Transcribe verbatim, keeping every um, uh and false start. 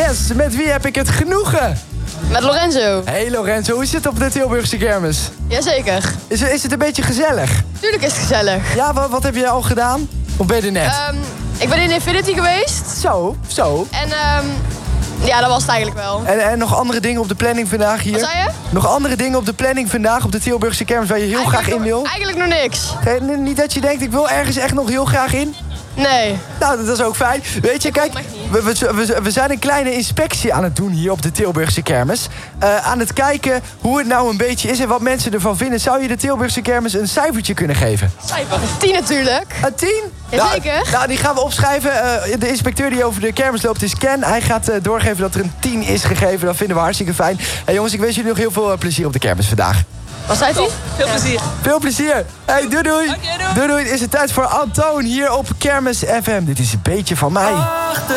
Yes, met wie heb ik het genoegen? Met Lorenzo. Hey Lorenzo, hoe is het op de Tilburgse kermis? Jazeker. Is, is het een beetje gezellig? Tuurlijk is het gezellig. Ja, wat, wat heb je al gedaan? Of ben je er net? Um, ik ben in Infinity geweest. Zo, zo. En um, ja, dat was het eigenlijk wel. En, en nog andere dingen op de planning vandaag hier? Wat zei je? Nog andere dingen op de planning vandaag op de Tilburgse kermis waar je heel Eigenlijk graag in nog, wil? Eigenlijk nog niks. Geen- Niet dat je denkt, ik wil ergens echt nog heel graag in? Nee. Nou, dat is ook fijn. Weet je, kijk, mag niet. we, we, we, we zijn een kleine inspectie aan het doen hier op de Tilburgse kermis. Uh, aan het kijken hoe het nou een beetje is en wat mensen ervan vinden. Zou je de Tilburgse kermis een cijfertje kunnen geven? Cijfer. Tien natuurlijk. Een tien? Jazeker. Nou, nou, die gaan we opschrijven. Uh, de inspecteur die over de kermis loopt is Ken. Hij gaat uh, doorgeven dat er een tien is gegeven. Dat vinden we hartstikke fijn. Hey, jongens, ik wens jullie nog heel veel uh, plezier op de kermis vandaag. Wat zei hij? Veel plezier. Veel plezier. Hey, doei doei. Okay, doei. Doei doei. Is het tijd voor Antoon hier op Kermis F M. Dit is een beetje van mij.